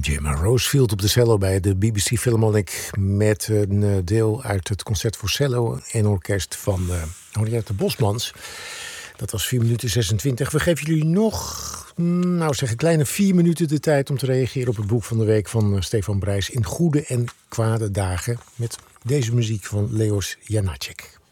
Jim Rosefield op de cello bij de BBC Philharmonic met een deel uit het concert voor cello en orkest van Henriette Bosmans. Dat was 4 minuten 26. We geven jullie nog, een kleine 4 minuten de tijd om te reageren op het boek van de week van Stefan Brijs. In goede en kwade dagen met deze muziek van Leos Janáček.